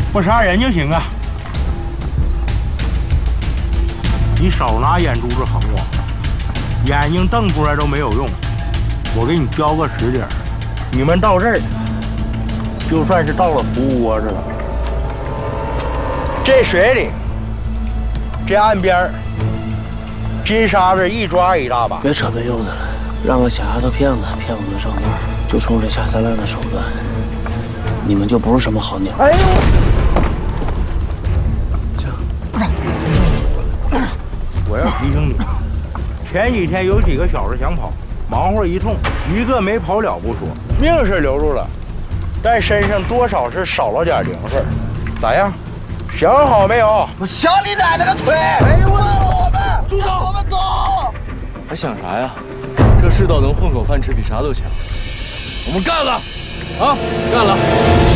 不杀人就行啊！你少拿眼珠子横我，眼睛瞪出来都没有用。我给你标个实底儿，你们到这儿，就算是到了服务窝子了。这水里，这岸边，金沙子一抓一大把。 别扯没用的了，让个小丫头骗子骗我们上当，就冲这下三滥的手段，你们就不是什么好鸟。 哎呦！我要提醒你，前几天有几个小子想跑，忙活一通，一个没跑了不说，命是留住了，但身上多少是少了点零碎。咋样？想好没有？ 我想你奶奶个腿！ 哎呦我们住手！我们走！ 还想啥呀？这世道能混口饭吃比啥都强。我们干了，啊，干了！